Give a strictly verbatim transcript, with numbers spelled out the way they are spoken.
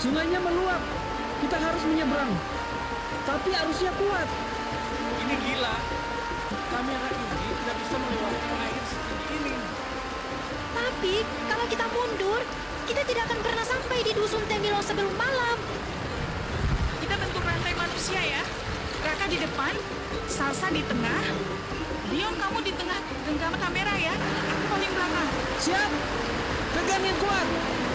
Sungainya meluap. Kita harus menyeberang. Tapi arusnya kuat. Ini gila. Kamera ini tidak bisa melewati air setinggi ini. Tapi kalau kita mundur, kita tidak akan pernah sampai di dusun Temilo sebelum malam. Kita bentuk rantai manusia ya. Raka di depan, Salsa di tengah, Dion kamu di tengah genggam kamera ya. Aku paling belakang. Siap. Pegang yang kuat.